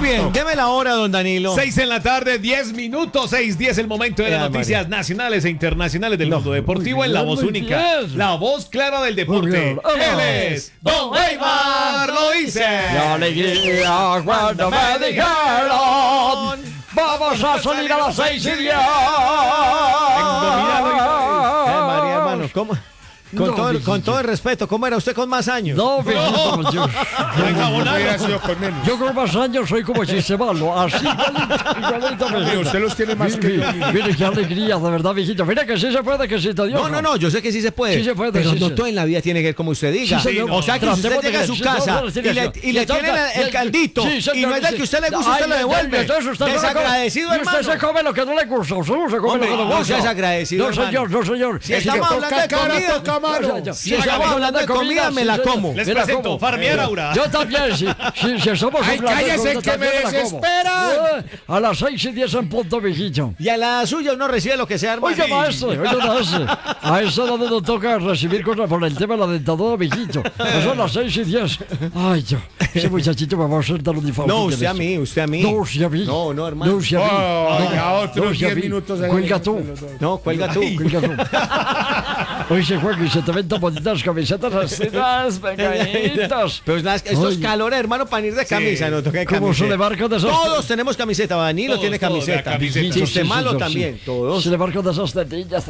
bien, deme la hora, don Danilo. 6 en la tarde, 10 minutos, 6:10 el momento de las noticias nacionales e internacionales del mundo deportivo en la voz única. La voz clara del deporte. Él es Don Weimar, lo dice. La alegría cuando me dijeron, vamos a salir a las 6:10. María, hermano, ¿cómo? Con todo el respeto, ¿cómo era usted con más años? No, viejito, yo con más años soy como Chisebalo, así igualito. Usted los tiene más que yo. Mire, qué alegría, de verdad, viejito. Mira que sí se puede, que sí te dio. No, yo sé que sí se puede. Sí se puede, pero sí, no sí. todo en la vida tiene que ver como usted diga. Sí, señor. O sea, que si usted llega a su casa y le tienen el caldito y no es del que usted le gusta, usted lo devuelve. Desagradecido, hermano. Usted se come lo que no le gusta. Usted no se come lo que no le gusta. No seas agradecido, hermano. No, señor. Si estamos hablando de comida, si estamos hablando de comida, me la como. Les presento, Farmier Aura. Yo también, si somos ¡Ay, cállese que me desespera! A las 6:10 en punto, viejito. Y a la suya uno recibe lo que sea, hermano. Oiga, maestro. A eso no nos toca recibir cosas por el tema de la dentadura, viejito. Son las 6:10. Ay, yo. Ese muchachito me va a hacer tan un difamante. No, usted a mí. No, usted a mí. No, hermano. No, usted a mí. Ya otros 10 minutos. Cuelga tú. No, cuelga tú. Oye, Juan, y se te ven tan bonitas camisetas así, pequeñitas. Pero esto es calor, hermano, para ir de camisa. No toca ¿Cómo se le marca de esas? Todos tenemos camiseta. Danilo tiene camiseta. Si usted malo también. Todos. Se le marca de esas tetillas.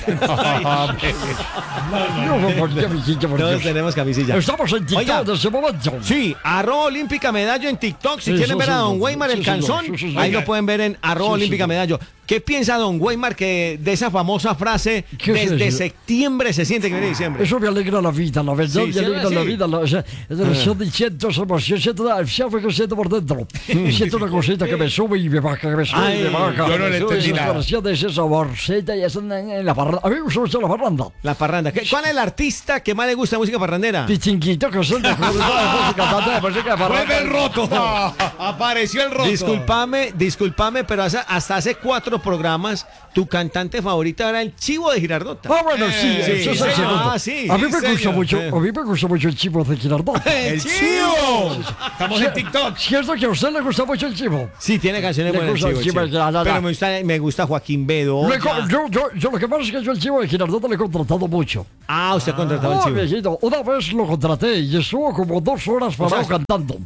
Todos tenemos camiseta. Estamos en TikTok en ese momento. Sí, @olímpica medallo en TikTok. Si quieren ver a Don Weimar el canzón, ahí lo pueden ver en @olímpica medallo. ¿Qué piensa Don Weimar que de esa famosa frase desde septiembre se siente que viene diciembre? Eso me alegra la vida, la verdad, me alegra la vida. Siento esa emoción, siento que siento por dentro. Siento una cosita que me sube y me baja, que me sube y me baja. Yo no le entendí nada. De ese saborcita y eso en la parranda. A mí me gusta mucho la parranda. La parranda. ¿Cuál es el artista que más le gusta música parrandera? Pichinguito, que es el mejor de toda la música de parranda. ¡Vuelve el roto! Apareció el roto. Discúlpame, pero hasta hace 4 programas, tu cantante favorita era el Chivo de Girardota. Ah, bueno, sí, eso es el segundo. Sí. A mí me gusta mucho el Chivo de Girardota. ¡El Chivo! Estamos en TikTok. ¿Cierto que a usted le gusta mucho el Chivo? Sí, tiene canciones buenas el Chivo. Pero me gusta Joaquín Bedo. Yo lo que pasa es que yo el Chivo de Girardota le he contratado mucho. Ah, usted ha contratado al Chivo. Viejito, una vez lo contraté y estuvo como 2 horas parado cantando.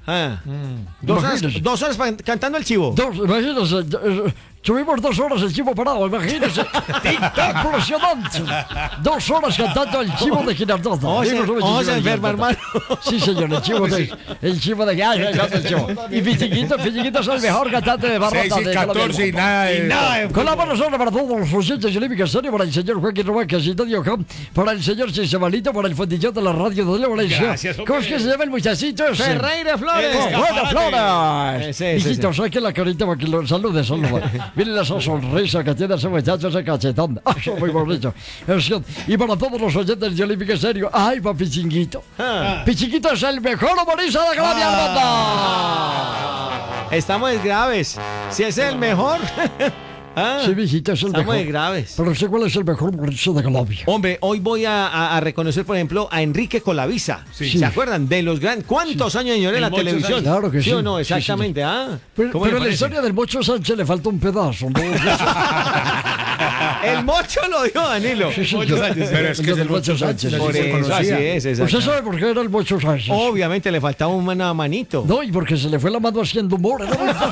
2 horas cantando el Chivo. Imagínese, tuvimos 2 horas el Chivo parado, imagínese. Impresionante. 2 horas cantando el Chivo de Girardota. Vamos a enferma, hermano. Sí, señor, el Chivo de Girardota. Y Pichiquito es el mejor cantante de barrota. 6 y 14 y nada. Con la buena suerte para todos los oyentes de Olímpica Estéreo, para el señor Joaquín Román Casitadio Camp, para el señor Cicebalito, para el fondillón de la radio de Valencia. ¿Cómo es que se llama el muchachito ese? Ferreira Flores. ¡Bueno, Flores! Hijito, saque la carita para que lo salude. Miren esa sonrisa que tiene ese muchacho, ese cachetón. Eso es muy bonito. Y para todos los oyentes de Olímpica Estéreo, ¡ay, pa' Pichinguito! Pichinguito es el mejor humorista de Colombia del mundo. Estamos graves. Si es el mejor. Sí, mijita, es el mejor. Estamos graves. Pero sé cuál es el mejor humorista de Colombia. Hombre, hoy voy a reconocer, por ejemplo, a Enrique Colavisa. Sí. ¿Se acuerdan? De los grandes. ¿Cuántos años señor en la televisión? Años. Claro que sí. ¿Sí o no? Exactamente. Pero en la historia del Mocho Sánchez le falta un pedazo. El Mocho lo dio Danilo. Sí, pero es que es el Mocho Sánchez. Por eso, así es. ¿Usted sabe por qué era el Mocho Sánchez? Obviamente le faltaba una manito. No, y porque se le fue la mano haciendo humor.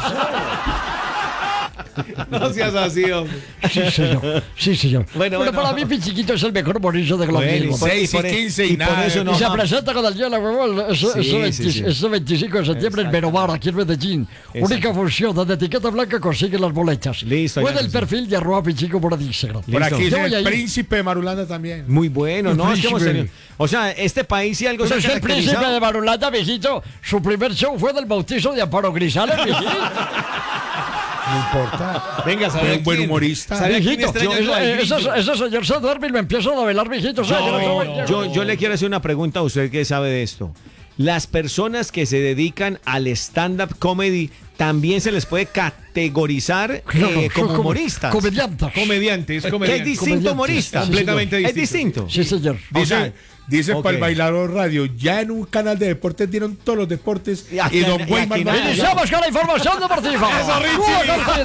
No seas así, hombre. Sí, señor. Bueno, para mí, Pichiquito es el mejor humorista de Colombia. 6 y 15 y nada. Y se presenta con el día de la huevón ese 25 de septiembre en Benomar, aquí en Medellín. Única función, donde etiqueta blanca consigue las boletas. Listo. Puede el perfil de @Pichico por Instagram. Por aquí el príncipe de Marulanda también. Muy bueno, ¿no? O sea, este país si algo se ha el príncipe de Marulanda, viejito, su primer show fue del bautizo de Amparo Grisales, viejito. No importa. Venga, ¿sabe un buen humorista. Viejito, ese señor se duerme y me empieza a velar, viejito. Yo le quiero hacer una pregunta a usted que sabe de esto. las personas que se dedican al stand-up comedy también se les puede categorizar como humoristas. Comediantes. Comediantes, Que es distinto humorista. Completamente Es distinto. distinto. Sí, señor. Dice ok. para el bailador radio, ya en un canal de deportes dieron todos los deportes Y aquí- y don y Weimar aquí no- nada. Iniciamos con la información deportiva. ¡Eso, Richie!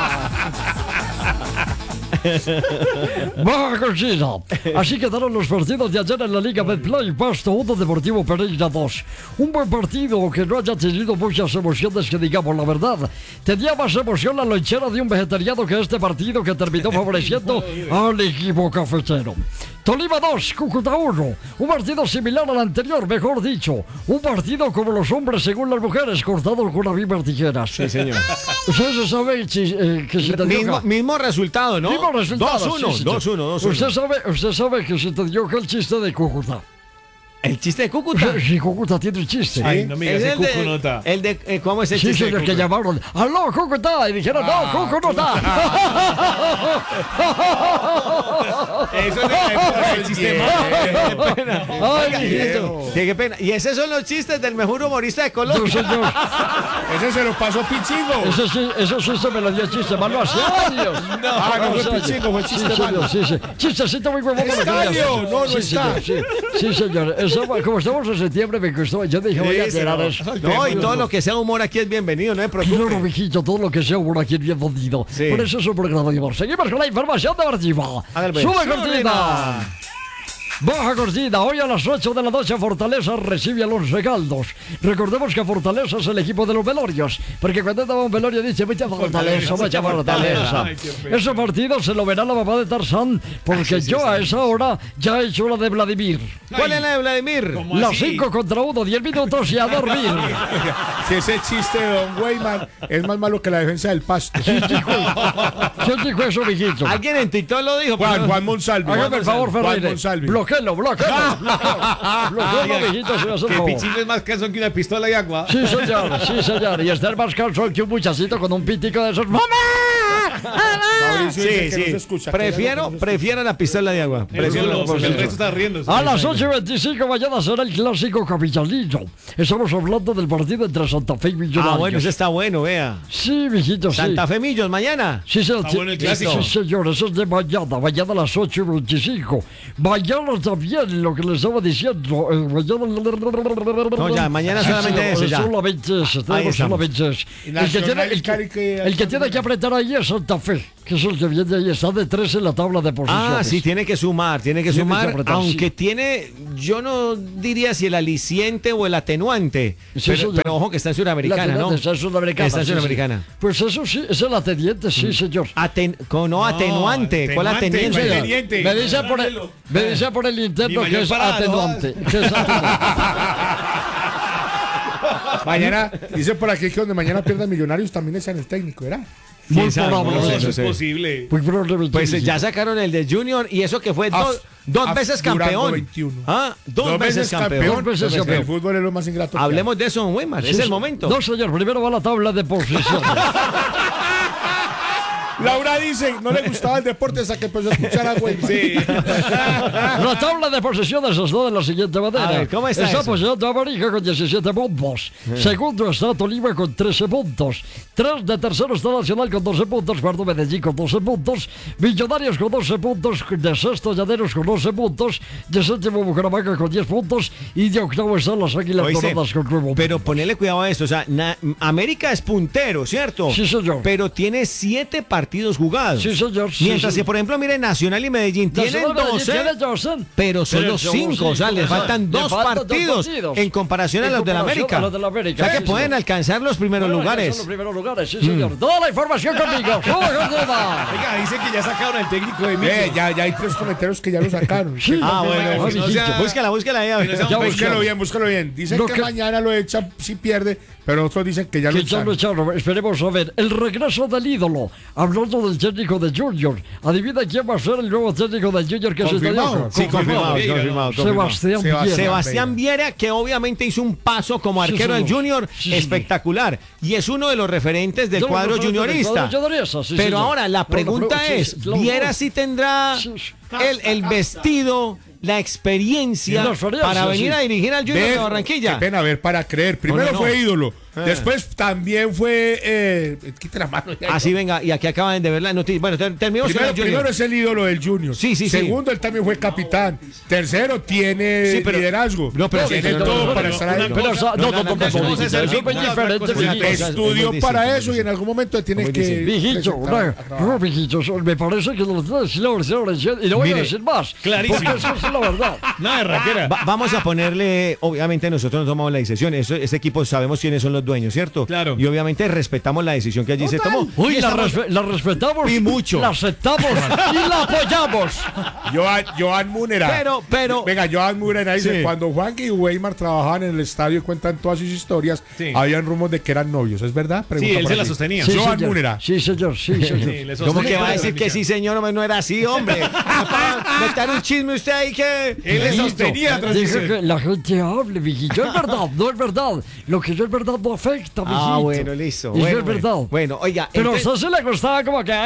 Baja Cocina. Así quedaron los partidos de ayer en la Liga Betplay. Pasto 1, Deportivo Pereira 2. Un buen partido que no haya tenido muchas emociones, que digamos la verdad. Tenía más emoción la lonchera de un vegetariano que este partido, que terminó favoreciendo al equipo cafetero. Tolima 2, Cúcuta 1. Un partido similar al anterior, mejor dicho. Un partido como los hombres según las mujeres, cortados con las mismas tijeras. Sí, señor. Ustedes saben que se te dio Mismo resultado, ¿no? Mismo resultado. 2-1, sí, señor. 2-1. Usted sabe que se te dio el chiste de Cúcuta. El chiste de Cúcuta. Sí, Cúcuta tiene un chiste. Ay, no me digas, Es ese el de- Cúcuta. el de ¿cómo es el Sí, chiste de señor, que Cúcuta? llamaron. ¡Aló, Cúcuta! Y dijeron, no, Cúcuta. Eso es el chiste malo. Ay, mijito. Qué pena. Y esos son los chistes del mejor humorista de No, Colombia. señor. Ese se lo pasó Pichingo. Eso sí se me lo dio chiste malo hace años. No fue Pichingo, fue Sí, chiste malo. señor, sí. Chistecito muy huevón. Estadio, no Sí, está. señor, sí, señor. Como estamos en septiembre, me costó. Yo dije, voy a tirar eso. No, y todo lo que sea humor aquí es bienvenido, no se preocupe. Claro, mijito, todo lo que sea por aquí es bienvenido. Sí. Por eso es un programa de humor. Seguimos con la información deportiva. Hágale, ¡Sube pues. cortina! Baja cortina, hoy a las 8 de la noche Fortaleza recibe a los Caldos. Recordemos que Fortaleza es el equipo de los velorios, porque cuando estaba un velorio dice, mucha Fortaleza, mucha Fortaleza. Ay, qué pena. Ese partido se lo verá la mamá de Tarzán, porque yo a esa hora ya he hecho la de Vladimir. ¿Cuál es la de Vladimir? ¿Cómo Las así? 5 contra 1, 10 minutos y a dormir. Si ese chiste de don Weimar es más malo que la defensa del Pasto. ¿Quién dijo eso, mijito? Alguien en TikTok lo dijo. pero no- Juan Monsalve. Hágame el favor, Juan Ferreira. Monsalve. Bloquéalo. Bloquéalo, mijito, si me hace el Que favor. Pichingo es más calzón que una pistola de agua. Sí, señor. Y estar más calzón que un muchachito con un pítico de esos. ¡Mamá! Mauricio dice Sí, que no se sí. escucha. Prefiero la pistola de agua. Prefiero Porque el resto está riendo. A las 8:25 mañana será el clásico capitalino. Estamos hablando del partido entre Santa Fe y Millonarios. Ah, bueno, ese está bueno, vea. Sí, mijito, sí. Santa Fe Millos, mañana. Sí, señor. Está bueno el clásico. Sí, señor, eso es de mañana. Mañana a las 8:25. Mañana también, lo que les estaba diciendo. No, ya, mañana solamente ese, ya. Solamente ese, Ahí tenemos estamos. solamente ese. Y Nacional y Cali El que tiene que apretar ahí es Santa Fe, que es el que viene ahí. Está de 3 en la tabla de posiciones. Ah, sí, tiene que sumar, que apretar, aunque sí. tiene, yo no diría si el aliciente o el atenuante, Sí, pero, señor. pero ojo que está en Sudamericana, ¿no? Está en Sudamericana. Está en sí, sí. Sudamericana. Pues eso sí, es el atendiente, sí, señor. No, atenuante. ¿Cuál atenuante, atenuante? ¿cuál Señor, teniente. me dice por el Nintendo Mi que mayor es parada, atenuante. Que es atenuante. Mañana, dice por aquí que donde mañana pierdan Millonarios también es en el técnico, ¿verdad? Muy ¿Quién sabe? probable. No sé, Eso no es sé. posible. Muy probable. Pues ya sacaron el de Junior y eso que fue dos veces Durango campeón. 21. Ah, dos veces campeón. Dos veces campeón. El fútbol es lo más ingrato. que hay. Hablemos de eso, Weimar. Es el momento. No, señor, primero va la tabla de posición. Laura dice, no le gustaba el deporte hasta que empezó a escuchar a Weimar. Sí. La tabla de posiciones está de la siguiente manera. A ver, ¿cómo está eso? posicionando a Barija con 17 puntos. Segundo está Tolima con 13 puntos. De tercero está Nacional con 12 puntos. Cuarto Medellín con 12 puntos. Millonarios con 12 puntos. De sexto Llaneros con 11 puntos. De séptimo Bucaramanga con 10 puntos. Y de octavo están las Águilas Oíste, Doradas con 9 puntos. pero ponele cuidado a esto. O sea, América es puntero, ¿cierto? Sí, señor. Pero tiene 7 partidos jugados. Sí, señor. Sí, Mientras sí. que, por ejemplo, mire, Nacional y Medellín tienen Nacional Medellín 12, tiene 12. pero solo Pero somos 5. O sea, cinco, les faltan le 2 faltan dos partidos partidos. en comparación a En los de la comparación América. a los de la América, O sea, que sí, pueden señor. alcanzar los primeros Bueno, lugares. Son los primeros lugares, sí, señor. Toda la información conmigo. ¡Sube, Jordana! Oiga, dice que ya sacaron el técnico de Millos. Ya hay 3 comentarios que ya lo sacaron. Sí, Ah, bueno, ah, bueno. mijito. Búscala ahí. Pero esa- Ya Búsquelo bien, búsquelo bien. Dicen Lo que, que- mañana lo echa si pierde, pero otros dicen que ya lo Que ya lo echaron. echaron. Esperemos a ver. El regreso del ídolo. Hablando del técnico de Junior. Adivina quién va a ser el nuevo técnico de Junior que ¿Confirmado? se Sí, confirmado. Sebastián Viera. Sebastián Viera, que obviamente hizo un paso como Sí, arquero del señor. Junior Sí, señor. espectamundial y es uno de los referentes del De los cuadro referentes del juniorista. cuadro juniorista, sí, Pero señor. ahora la Bueno, pregunta sí, es, sí, claro, ¿Viera claro. si tendrá Sí, sí. el vestido la experiencia para venir a dirigir al Junior de Barranquilla. Qué pena, ver para creer. Primero fue ídolo. Después también fue. Quita la mano. Así venga, y aquí acaban de ver la noticia. Bueno, terminamos con el Junior. Primero es el ídolo del Junior. Sí. Segundo, él también fue capitán. Tercero, tiene liderazgo. No, pero tiene todo para estar ahí. Estudió para eso y en algún momento tiene que. Viejito, me parece que y no voy a decir más. Clarísimo. Porque eso es la verdad. Nada de raquera. Vamos a ponerle, obviamente nosotros no tomamos la decisión. Este equipo sabemos quiénes son los dueños, ¿cierto? Claro. Y obviamente respetamos la decisión que allí se tomó. Uy, la respetamos y mucho. La aceptamos y la apoyamos. Joan Munera. Pero. Venga, Joan Munera dice: Sí. cuando Juanqui y Weimar trabajaban en el estadio y cuentan todas sus historias, habían rumores de que eran novios. ¿Es verdad? Sí, él se la sostenía. Sí, Joan señor. Munera. Sí, señor. ¿Cómo que va a decir que sí, señor? Hombre, no era así, hombre. Meter un chisme usted ahí que. Él le sostenía. Dice que la gente hable, viejito. Es verdad, no es verdad. Lo que no es verdad no afecta, viejito. Bueno, listo. Eso es verdad. Bueno, oiga. Pero a usted se le gustaba como que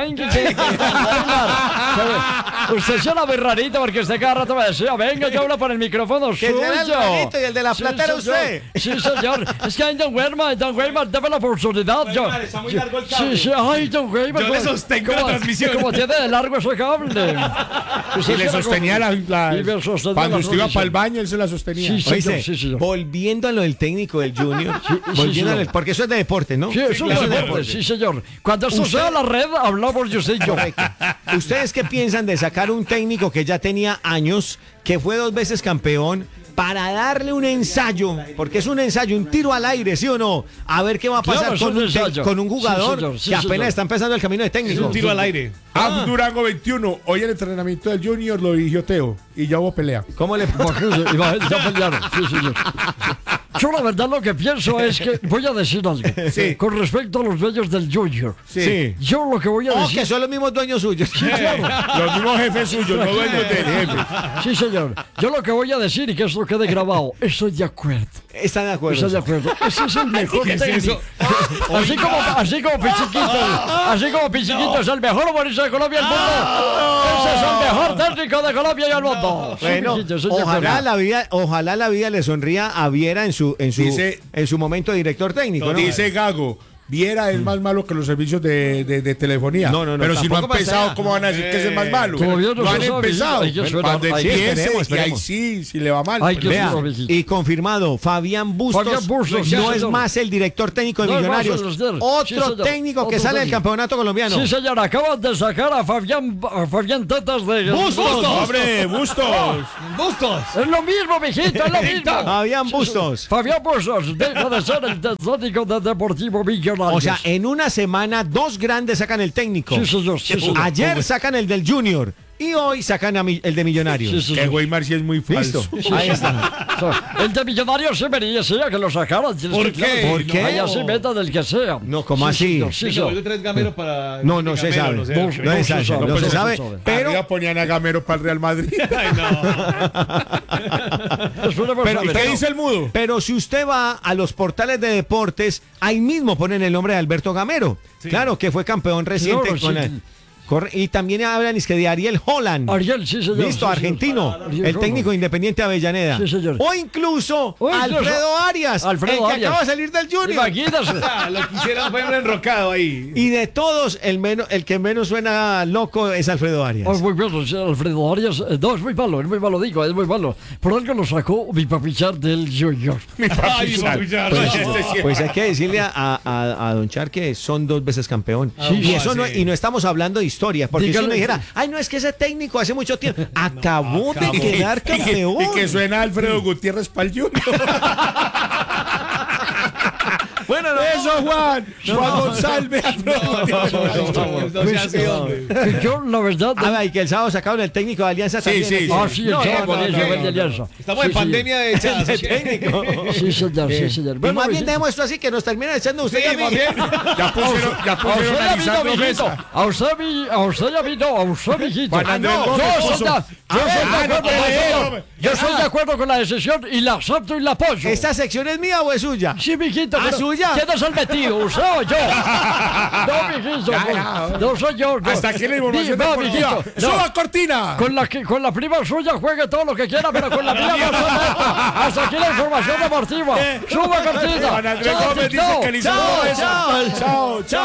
usted se la ve rarito porque usted cada rato me decía, venga, yo hablo por el micrófono Que suyo. era el rarito y el de la plata era señor. usted. Sí, señor. Es que hay Don Weimar, dame la oportunidad. Está muy largo el cable. Sí, ay, Don Weimar. Yo le sostengo la transmisión. Como tiene de largo ese cable. Y le sostenía cuando usted iba para el baño, él se la sostenía. Sí, señor, Oíste, sí, señor. volviendo a lo del técnico del Junior, señor. porque eso es de deporte, ¿no? Sí, eso es deporte, sí, señor. Cuando esto sea la red, hablamos yo sé yo. Correcto. ¿Ustedes qué piensan de sacar un técnico que ya tenía años, que fue 2 veces campeón, para darle un ensayo? Porque es un ensayo, un tiro al aire, ¿sí o no? A ver qué va a pasar Claro, con un jugador que apenas señor. está empezando el camino de técnico. Es un tiro al aire. Durango 21. Hoy el entrenamiento del Junior lo dirigió Teo y ya hubo pelea. ¿Cómo le Ya pelearon, sí, señor. Yo la verdad lo que pienso es que voy a decir algo. Sí. Con respecto a los dueños del Junior. Sí. Yo lo que voy a decir. que son los mismos dueños suyos. Los mismos jefes suyos, no dueños del jefe. Sí, señor. Yo lo que voy a decir y que esto quede grabado, estoy de acuerdo. Están de acuerdo. Estoy de acuerdo. Ese es el mejor ¿Qué es técnico. Así como Pichiquito es el mejor humorista de Colombia y el mundo. Ese es el mejor técnico de Colombia y el mundo. Bueno, ojalá la vida le sonría a Viera en su momento de director técnico, ¿no? Dice Gago. Viera es más malo que los servicios de telefonía. No, pero si no han tampoco empezado, pasa. ¿cómo van a decir que es el más malo? Todavía no No han se sabe, empezado. hay que esperar. Cuando Hay que empiece, y ahí esperemos. sí, si le va mal. Hay que Vea, esperar. y confirmado, Fabián Bustos no es más el director técnico de No es más Millonarios. el director. Sí, Otro señor. técnico que Otro sale del técnico. campeonato colombiano. Sí, señor, acaban de sacar a Fabián Tetas de ¡Bustos! ¡Hombre, Bustos! ¡Bustos! Es lo mismo, mijito, es lo mismo. Fabián Bustos. Fabián Bustos deja de ser el técnico del Deportivo Millonarios. O sea, en una semana 2 grandes sacan el técnico. Sí, señor, sí, señor. Ayer sacan el del Junior y hoy sacan el de Millonarios. Sí, sí, Que Weimar sí es muy falso. Listo. Ahí está. El de Millonarios se merecía que lo sacaran. ¿Por qué? ¿Por qué? Vaya así, meta del que sea. No, ¿cómo así? señor, sí, Sí, señor. 3 gameros para. No se sabe. No sé. No se sabe. No se sabe. Pero Pero ponían a Gamero para el Real Madrid. Ay, no. Esperemos a ver. ¿Qué dice el mudo? Pero si usted va a los portales de deportes, ahí mismo ponen el nombre de Alberto Gamero. Sí. Claro, que fue campeón reciente Claro, con sí. y también hablan es que de Ariel Holland. Ariel, sí, señor. Listo, sí, señor. argentino, Ariel el técnico Holland. independiente de Avellaneda. Sí, señor. O incluso O incluso Alfredo Arias, Alfredo el que Arias. acaba de salir del Junior. Imagínese. Lo quisieran poner enrocado ahí. Y de todos, el que menos suena loco es Alfredo Arias. Es muy bueno, sí, Alfredo Arias. No, es muy malo, digo, es muy malo. Por algo lo sacó mi papichar del Junior. Ay, papichar. Pues hay que decirle a Don Char que son 2 veces campeón. Sí, y eso sí. no, y no estamos hablando de historia, porque si Dígale. uno dijera, ay, no, es que ese técnico hace mucho tiempo acabó de quedar campeón. Y que suena Alfredo Gutiérrez para el Junior. Bueno, no. Eso, Juan. Juan González. Yo, la verdad. Y que el sábado sacaron el técnico de Alianza Sí, también. sí, Ah, sí, el No, sábado no, de no, Joven no, de Alianza. Estamos Sí, en pandemia de echadas. de técnico. Sí, señor, sí, señor. Y Bueno, más bien sí. dejemos esto así, que nos termina echando usted y a mí. Ya pusieron A usted, analizando mijito. mesa. A usted, mijito. Juan Andrés No, Gómez yo puso. soy de acuerdo con la decisión y la acepto y la apoyo. ¿Esta sección es mía o es suya? Sí, mijito. ¿Ah, pero- suya? Oiga. ¿Quién es el metido? ¿Usted o yo? No, mijito. No soy yo. No. Hasta aquí la información deportiva. ¡Suba cortina! Con la prima suya juegue todo lo que quiera, pero con la mía no se meta. Hasta aquí la información deportiva. ¡Suba cortina! Juan Andrés Gómez dice que ni se Chao, chao. Chao, chao.